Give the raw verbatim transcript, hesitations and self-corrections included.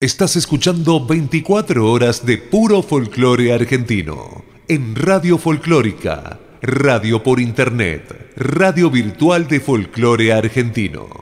Estás escuchando veinticuatro horas de puro folclore argentino en Radio Folclórica, radio por internet, radio virtual de folclore argentino.